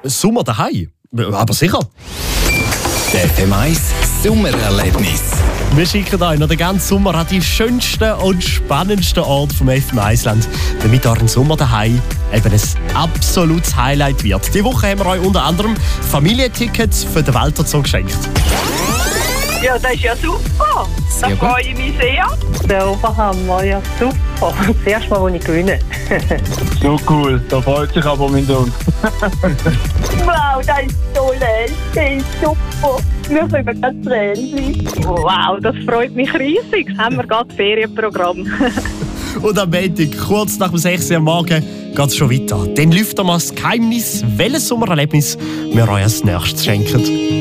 Sommer daheim? Aber sicher. Der FM 1 Sommererlebnis. Wir schicken euch noch den ganzen Sommer an die schönsten und spannendsten Orte vom FM 1-Land, damit euren Sommer daheim eben ein absolutes Highlight wird. Diese Woche haben wir euch unter anderem Familientickets für den Walter Zoo geschenkt. Ja, das ist ja super. Da freue ich mich sehr. Der Oberhammer, ja super. Das erste Mal, als ich gewinne. So cool, da freut sich aber mein Sohn. Wow, das ist toll. Das ist super. Wir können ganz Tränen. Wow, das freut mich riesig. Jetzt haben wir gerade Ferienprogramm. Und am Montag, kurz nach dem 6 Uhr am Morgen, geht es schon weiter. Dann lüften wir das Geheimnis, welches Sommererlebnis wir euch als nächstes schenken.